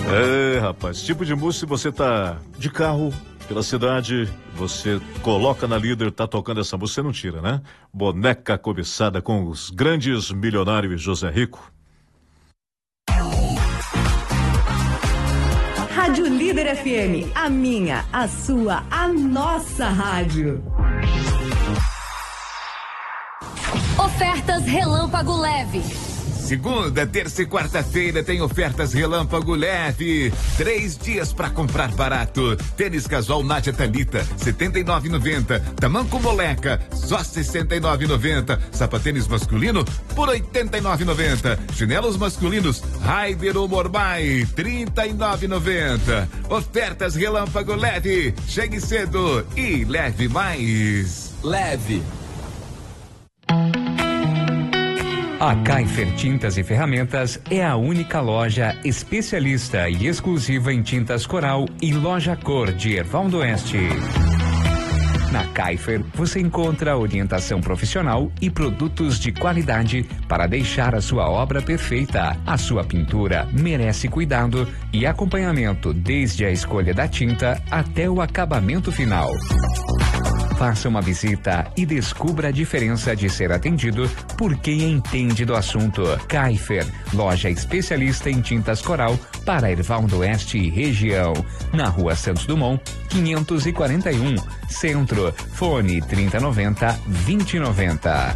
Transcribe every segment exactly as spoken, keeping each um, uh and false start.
É, rapaz, tipo de música, se você tá de carro pela cidade, você coloca na líder, tá tocando essa música, você não tira, né? Boneca Cobiçada com os grandes milionários e José Rico. Rádio Líder F M, a minha, a sua, a nossa rádio. Ofertas Relâmpago Leve. Segunda, terça e quarta-feira tem ofertas Relâmpago Leve. Três dias para comprar barato. Tênis casual Nádia Thalita, setenta e nove reais e noventa centavos. Tamanco Moleca, só sessenta e nove reais e noventa centavos. Sapatênis masculino por oitenta e nove reais e noventa centavos. Chinelos masculinos Raider ou Mormai, trinta e nove reais e noventa centavos. Ofertas Relâmpago Leve. Chegue cedo e leve mais. Leve. A Kaifer Tintas e Ferramentas é a única loja especialista e exclusiva em tintas coral e loja cor de Erval do Oeste. Na Kaifer, você encontra orientação profissional e produtos de qualidade para deixar a sua obra perfeita. A sua pintura merece cuidado e acompanhamento desde a escolha da tinta até o acabamento final. Faça uma visita e descubra a diferença de ser atendido por quem entende do assunto. Kaifer, loja especialista em tintas coral para Erval do Oeste e região. Na Rua Santos Dumont, quinhentos e quarenta e um, Centro. Fone trinta noventa, vinte noventa.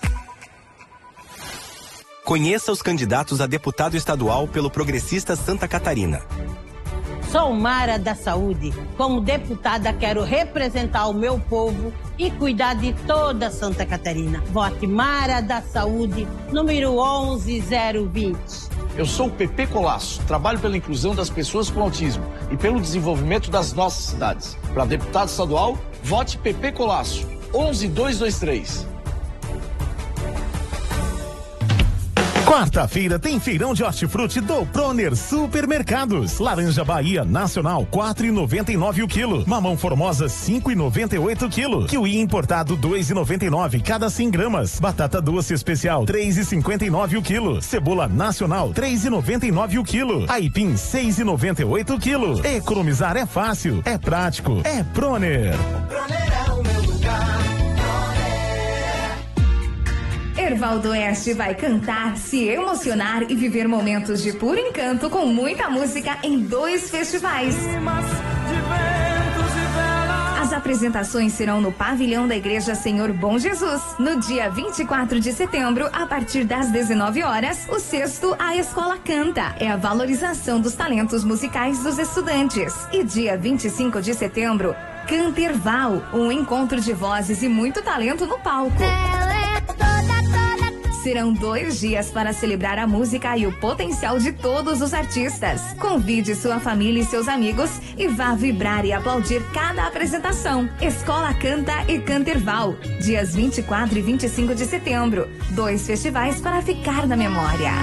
Conheça os candidatos a deputado estadual pelo Progressista Santa Catarina. Sou Mara da Saúde. Como deputada, quero representar o meu povo e cuidar de toda Santa Catarina. Vote Mara da Saúde, número onze zero vinte. Eu sou o Pepe Colasso, trabalho pela inclusão das pessoas com autismo e pelo desenvolvimento das nossas cidades. Para deputado estadual, vote Pepe Colasso, onze dois dois três. Quarta-feira tem feirão de hortifruti do Proner Supermercados. Laranja Bahia Nacional, quatro reais e noventa e nove o quilo. Mamão Formosa, cinco reais e noventa e oito o quilo. Kiwi importado, dois reais e noventa e nove cada cem gramas. Batata doce especial, três reais e cinquenta e nove o quilo. Cebola Nacional, três reais e noventa e nove o quilo. Aipim, seis reais e noventa e oito o quilo. Economizar é fácil, é prático, é Proner. Proner é o meu lugar. Erval do Oeste vai cantar, se emocionar e viver momentos de puro encanto com muita música em dois festivais. As apresentações serão no pavilhão da Igreja Senhor Bom Jesus. No dia vinte e quatro de setembro, a partir das dezenove horas, o sexto A Escola Canta. É a valorização dos talentos musicais dos estudantes. E dia vinte e cinco de setembro, Canterval, um encontro de vozes e muito talento no palco. Serão dois dias para celebrar a música e o potencial de todos os artistas. Convide sua família e seus amigos e vá vibrar e aplaudir cada apresentação. Escola Canta e Canterval, dias vinte e quatro e vinte e cinco de setembro. Dois festivais para ficar na memória.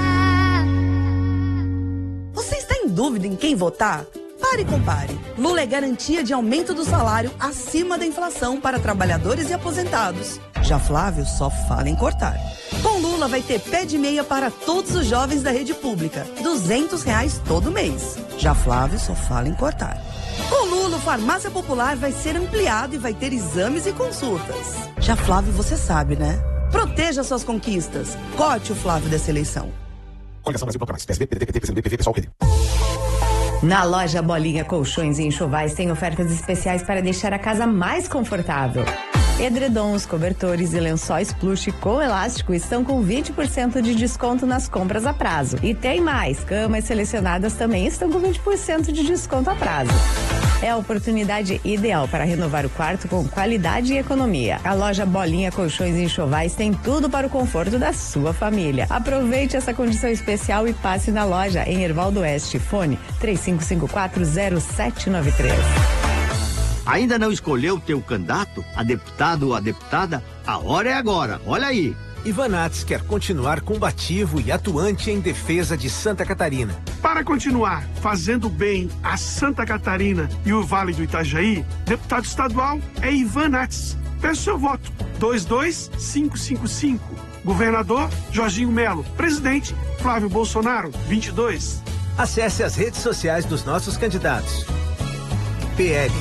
Você está em dúvida em quem votar? Pare e compare. Lula é garantia de aumento do salário acima da inflação para trabalhadores e aposentados. Já Flávio só fala em cortar. Com Lula vai ter pé de meia para todos os jovens da rede pública. duzentos reais todo mês. Já Flávio só fala em cortar. Com Lula, o Farmácia Popular vai ser ampliado e vai ter exames e consultas. Já Flávio, você sabe, né? Proteja suas conquistas. Corte o Flávio dessa eleição. Coligação Brasil Proclamais. P S B, P D T, P C M B, P V, Pessoal, P D. Na loja Bolinha Colchões e Enxovais tem ofertas especiais para deixar a casa mais confortável. Edredons, cobertores e lençóis plush com elástico estão com vinte por cento de desconto nas compras a prazo. E tem mais, camas selecionadas também estão com vinte por cento de desconto a prazo. É a oportunidade ideal para renovar o quarto com qualidade e economia. A loja Bolinha Colchões e Enxovais tem tudo para o conforto da sua família. Aproveite essa condição especial e passe na loja em Erval do Oeste. Fone três cinco cinco quatro zero sete nove três. Ainda não escolheu o teu candidato, a deputado ou a deputada? A hora é agora, olha aí. Ivan Nats quer continuar combativo e atuante em defesa de Santa Catarina. Para continuar fazendo bem a Santa Catarina e o Vale do Itajaí, deputado estadual é Ivan Nats. Peço seu voto, dois dois cinco cinco cinco. Governador, Jorginho Melo. Presidente, Flávio Bolsonaro, vinte e dois. Acesse as redes sociais dos nossos candidatos. P L.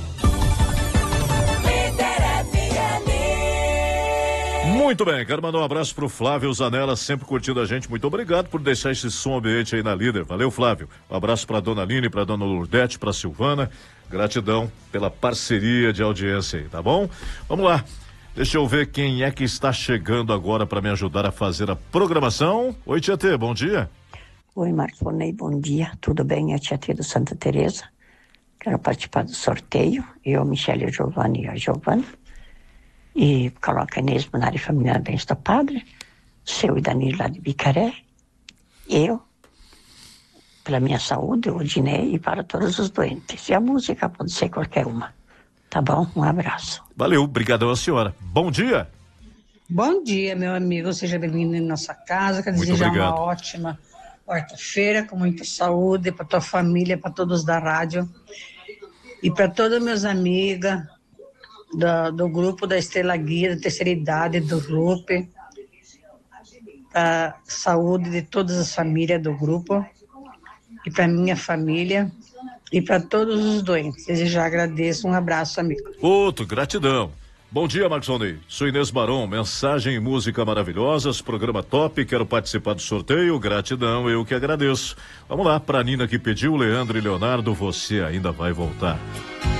Muito bem, quero mandar um abraço pro Flávio Zanella, sempre curtindo a gente. Muito obrigado por deixar esse som ambiente aí na Líder. Valeu, Flávio. Um abraço pra dona Aline, pra dona Lourdete, pra Silvana. Gratidão pela parceria de audiência aí, tá bom? Vamos lá. Deixa eu ver quem é que está chegando agora para me ajudar a fazer a programação. Oi, Tietê, bom dia. Oi, Marconei, bom dia. Tudo bem? É a Tietê do Santa Teresa. Quero participar do sorteio. Eu, Michele, a Giovanni e a Giovana. E coloca a Inês na área feminina Bens do Padre. Seu e Danilo lá de Bicaré. Eu, pela minha saúde, o Odinei e para todos os doentes. E a música pode ser qualquer uma. Tá bom? Um abraço. Valeu, brigadão a senhora. Bom dia. Bom dia, meu amigo. Seja bem-vindo em nossa casa. Quero Muito desejar obrigado. uma ótima quarta-feira, com muita saúde para tua família, para todos da rádio. E para todas minhas amigas do, do grupo da Estrela Guia, da terceira idade, do grupo. A saúde de todas as famílias do grupo. E para minha família. E para todos os doentes. Eu já agradeço. Um abraço, amigo. Outro, gratidão. Bom dia, Marcos Onei. Sou Inês Baron, mensagem e música maravilhosas, programa top, quero participar do sorteio, gratidão, eu que agradeço. Vamos lá, pra Nina que pediu, Leandro e Leonardo, você ainda vai voltar.